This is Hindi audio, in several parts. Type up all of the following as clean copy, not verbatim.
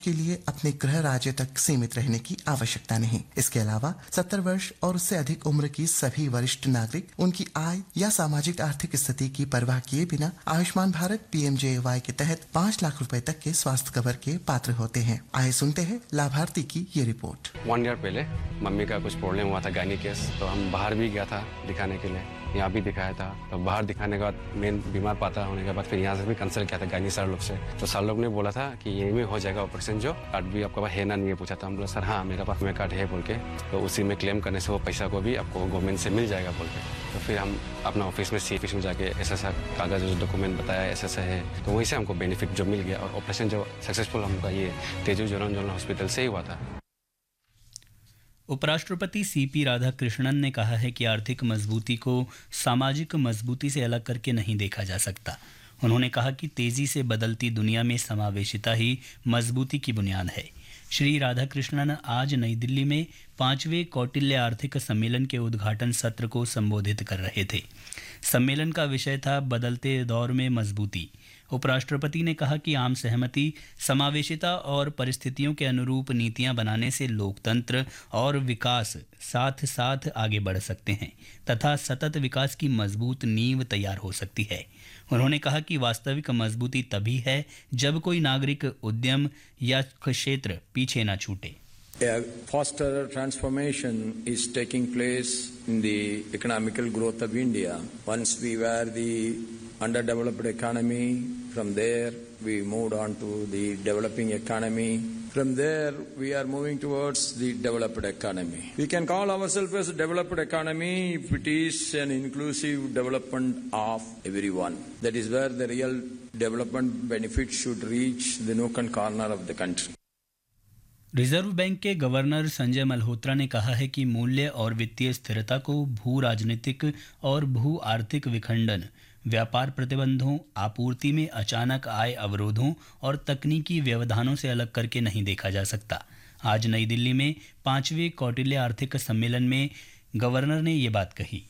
के लिए अपने गृह राज्य तक सीमित रहने की आवश्यकता नहीं। इसके अलावा 70 वर्ष और उससे अधिक उम्र की सभी वरिष्ठ नागरिक उनकी आय या सामाजिक आर्थिक स्थिति की परवाह किए बिना आयुष्मान भारत PMJAY के तहत 5 लाख रुपए तक के स्वास्थ्य कवर के पात्र होते हैं। आइए सुनते हैं लाभार्थी की ये रिपोर्ट। 1 ईयर पहले मम्मी का कुछ प्रॉब्लम हुआ था, गायनी केस, तो हम बाहर भी गया था दिखाने के लिए, यहाँ भी दिखाया था। तो बाहर दिखाने के बाद मेन बीमार पाता होने के बाद फिर यहाँ से भी कंसल्ट किया था गायनी सर लोग से। तो सर लोग ने बोला था कि यही में हो जाएगा ऑपरेशन, जो कार्ड भी आपके पास है ना नहीं है पूछा था। हम बोला सर हाँ मेरे पास में कार्ड है बोल के, तो उसी में क्लेम करने से वो पैसा को भी आपको गवर्नमेंट से मिल जाएगा बोल के। तो फिर हम अपना ऑफिस में CFS में जाके ऐसा कागज जो डॉक्यूमेंट बताया ऐसा है, तो वहीं से हमको बेनिफिट जो मिल गया। और ऑपरेशन जो सक्सेसफुल हमका ये तेजू जनरल हॉस्पिटल से ही हुआ था। उपराष्ट्रपति CP राधाकृष्णन ने कहा है कि आर्थिक मजबूती को सामाजिक मजबूती से अलग करके नहीं देखा जा सकता। उन्होंने कहा कि तेजी से बदलती दुनिया में समावेशिता ही मजबूती की बुनियाद है। श्री राधाकृष्णन आज नई दिल्ली में 5वें कौटिल्य आर्थिक सम्मेलन के उद्घाटन सत्र को संबोधित कर रहे थे। सम्मेलन का विषय था बदलते दौर में मजबूती। उपराष्ट्रपति ने कहा कि आम सहमति, समावेशिता और परिस्थितियों के अनुरूप नीतियां बनाने से लोकतंत्र और विकास साथ साथ आगे बढ़ सकते हैं तथा सतत विकास की मजबूत नींव तैयार हो सकती है। उन्होंने कहा कि वास्तविक मजबूती तभी है जब कोई नागरिक, उद्यम या क्षेत्र पीछे न छूटे। A faster transformation is taking place in the economical growth of India. Once we were the underdeveloped economy, from there we moved on to the developing economy. From there we are moving towards the developed economy. We can call ourselves as a developed economy if it is an inclusive development of everyone. That is where the real development benefits should reach the nook and corner of the country. Reserve bank के गवर्नर संजय मल्होत्रा ने कहा है कि मूल्य और वित्तीय स्थिरता को भू राजनीतिक और भू आर्थिक विखंडन, व्यापार प्रतिबंधों, आपूर्ति में अचानक आए अवरोधों और तकनीकी व्यवधानों से अलग करके नहीं देखा जा सकता। आज नई दिल्ली में 5वें कौटिल्य आर्थिक सम्मेलन में गवर्नर ने ये बात कही।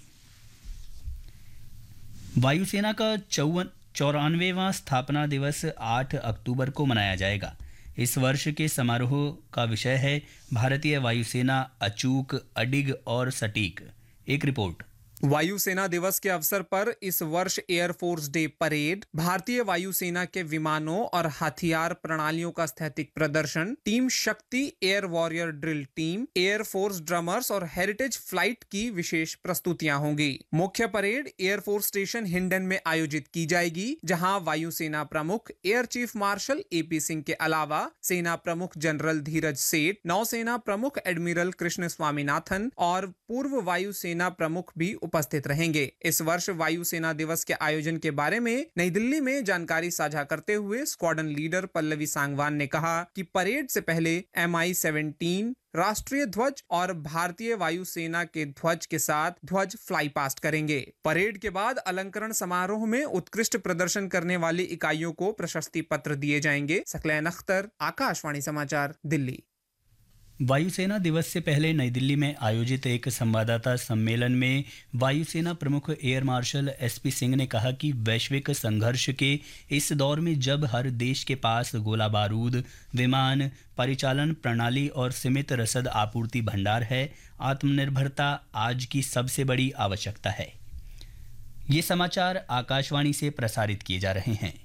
वायुसेना का 94वां स्थापना दिवस 8 अक्टूबर को मनाया जाएगा। इस वर्ष के समारोह का विषय है भारतीय वायुसेना अचूक, अडिग और सटीक। एक रिपोर्ट। वायुसेना दिवस के अवसर पर इस वर्ष एयरफोर्स डे परेड, भारतीय वायुसेना के विमानों और हथियार प्रणालियों का स्थैतिक प्रदर्शन, टीम शक्ति, air warrior drill team, air force drummers और हेरिटेज फ्लाइट की विशेष प्रस्तुतियां होंगी। मुख्य परेड एयरफोर्स स्टेशन हिंडन में आयोजित की जाएगी, जहां वायुसेना प्रमुख air chief marshal AP Singh के अलावा सेना प्रमुख जनरल धीरज सेठ, नौसेना प्रमुख एडमिरल कृष्ण स्वामीनाथन और पूर्व वायुसेना प्रमुख भी उपस्थित रहेंगे। इस वर्ष वायुसेना दिवस के आयोजन के बारे में नई दिल्ली में जानकारी साझा करते हुए स्क्वाड्रन लीडर पल्लवी सांगवान ने कहा कि परेड से पहले MI-17 राष्ट्रीय ध्वज और भारतीय वायुसेना के ध्वज के साथ ध्वज फ्लाई पास्ट करेंगे। परेड के बाद अलंकरण समारोह में उत्कृष्ट प्रदर्शन करने वाली इकाइयों को प्रशस्ति पत्र दिए जाएंगे। सकलैन अख्तर, आकाशवाणी समाचार, दिल्ली। वायुसेना दिवस से पहले नई दिल्ली में आयोजित एक संवाददाता सम्मेलन में वायुसेना प्रमुख एयर मार्शल SP सिंह ने कहा कि वैश्विक संघर्ष के इस दौर में जब हर देश के पास गोला बारूद, विमान परिचालन प्रणाली और सीमित रसद आपूर्ति भंडार है, आत्मनिर्भरता आज की सबसे बड़ी आवश्यकता है। ये समाचार आकाशवाणी से प्रसारित किए जा रहे हैं।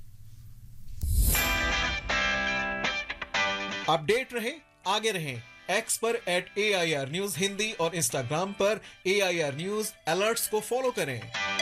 अपडेट रहे, आगे रहें। X पर @AIR News हिंदी और Instagram पर AIR News अलर्ट्स को फॉलो करें।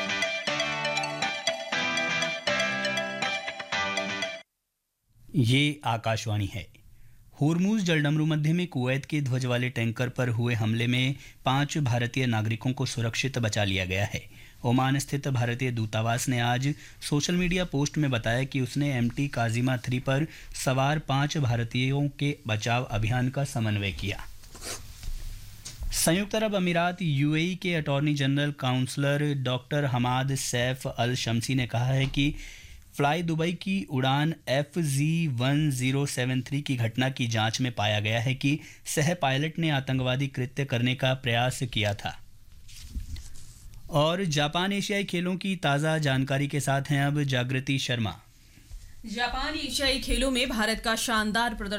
ये आकाशवाणी है। होर्मुज जलडमरू मध्य में कुवैत के ध्वज वाले टैंकर पर हुए हमले में 5 भारतीय नागरिकों को सुरक्षित बचा लिया गया है। ओमान स्थित भारतीय दूतावास ने आज सोशल मीडिया पोस्ट में बताया कि उसने MT काजिमा 3 पर सवार 5 भारतीयों के बचाव अभियान का समन्वय किया। संयुक्त अरब अमीरात UAE के attorney general counsellor doctor Hammad Saif अल शम्सी ने कहा है कि फ्लाई दुबई की उड़ान FZ1073 की घटना की जांच में पाया गया है कि सह पायलट ने आतंकवादी कृत्य करने का प्रयास किया था। और जापान एशियाई खेलों की ताज़ा जानकारी के साथ हैं अब जागृति शर्मा। जापान एशियाई खेलों में भारत का शानदार प्रदर्शन